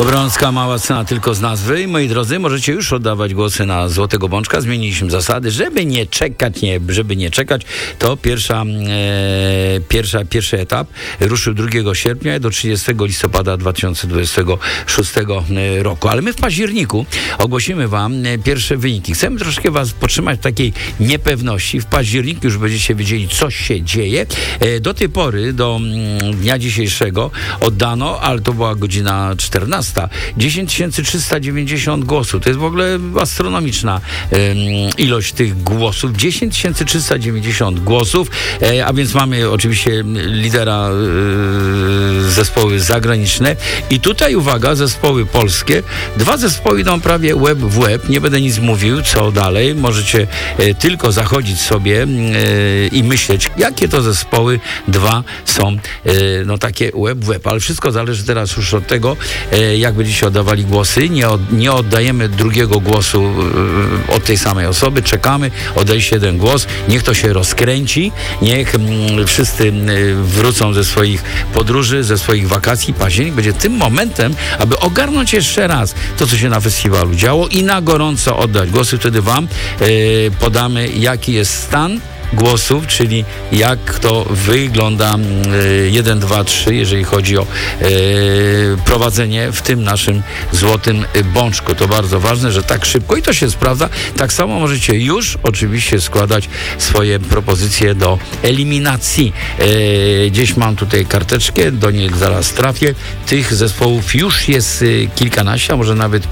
Obrączka mała cena tylko z nazwy. Moi drodzy, możecie już oddawać głosy na Złotego Bączka. Zmieniliśmy zasady, żeby nie czekać, to pierwszy etap ruszył 2 sierpnia do 30 listopada 2026 roku. Ale my w październiku ogłosimy wam pierwsze wyniki. Chcemy troszkę was podtrzymać w takiej niepewności. W październiku już będziecie wiedzieli, co się dzieje. Do tej pory, do dnia dzisiejszego oddano, ale to była godzina 14, 10 390 głosów. To jest w ogóle astronomiczna ilość tych głosów. 10 390 głosów, a więc mamy oczywiście lidera zespoły zagraniczne i tutaj uwaga, zespoły polskie. 2 zespoły idą prawie łeb w łeb. Nie będę nic mówił, co dalej. Możecie tylko zachodzić sobie i myśleć, jakie to zespoły 2 są takie łeb w łeb. Ale wszystko zależy teraz już od tego, jak będziecie oddawali głosy. Nie oddajemy drugiego głosu od tej samej osoby. Czekamy, oddajcie jeden głos. Niech to się rozkręci. Niech wszyscy wrócą ze swoich podróży, ze swoich wakacji. Październik będzie tym momentem, aby ogarnąć jeszcze raz to, co się na festiwalu działo i na gorąco oddać głosy. Wtedy wam podamy, jaki jest stan głosów, czyli jak to wygląda 1, 2, 3, jeżeli chodzi o prowadzenie w tym naszym Złotym Bączku. To bardzo ważne, że tak szybko i to się sprawdza. Tak samo możecie już oczywiście składać swoje propozycje do eliminacji. Gdzieś mam tutaj karteczkę, do niej zaraz trafię. Tych zespołów już jest kilkanaście, a może nawet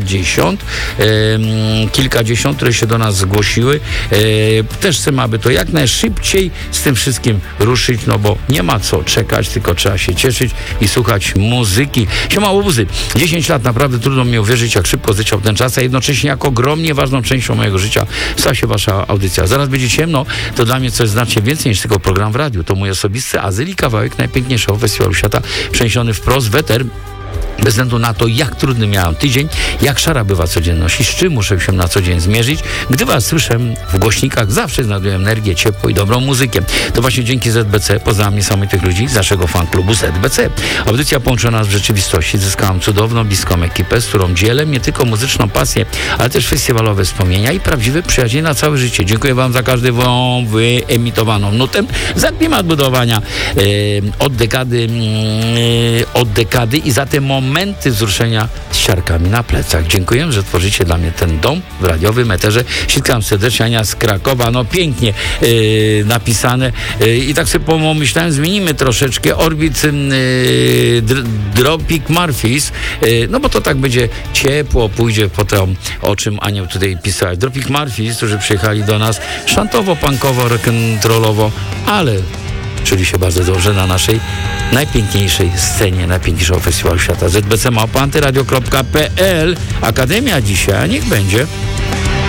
kilkadziesiąt, które się do nas zgłosiły. Też chcemy, aby to jak najszybciej z tym wszystkim ruszyć, bo nie ma co czekać, tylko trzeba się cieszyć i słuchać muzyki. Siema łobuzy, 10 lat naprawdę trudno mi uwierzyć, jak szybko zleciał ten czas, a jednocześnie jak ogromnie ważną częścią mojego życia stała się wasza audycja. Zaraz będzie ciemno, to dla mnie coś znacznie więcej niż tylko program w radiu. To mój osobisty azyl i kawałek najpiękniejszego festiwalu świata, przeniesiony wprost w eter. Bez względu na to, jak trudny miałem tydzień, jak szara bywa codzienność i z czym muszę się na co dzień zmierzyć, gdy was słyszę w głośnikach, zawsze znajduję energię, ciepło i dobrą muzykę. To właśnie dzięki ZBC poznałem niesamowitych ludzi z naszego fanklubu ZBC. Audycja połączyła nas w rzeczywistości. Zyskałem cudowną, bliską ekipę, z którą dzielę nie tylko muzyczną pasję, ale też festiwalowe wspomnienia i prawdziwe przyjaźnie na całe życie. Dziękuję wam za każdą wyemitowaną nutę, za klimat budowania od dekady i za te momenty wzruszenia z siarkami na plecach. Dziękuję, że tworzycie dla mnie ten dom w radiowym eterze. Sitkam serdecznie, Ania z Krakowa. Pięknie napisane. I tak sobie pomyślałem, zmienimy troszeczkę Orbit Tropic Murphys, bo to tak będzie ciepło, pójdzie po to, o czym Ania tutaj pisała. Tropic Murphys, którzy przyjechali do nas szantowo, punkowo, rock'n'rollowo, ale czuli się bardzo dobrze na naszej najpiękniejszej scenie, najpiękniejszego festiwalu świata. ZBC@antyradio.pl. Akademia dzisiaj, a niech będzie.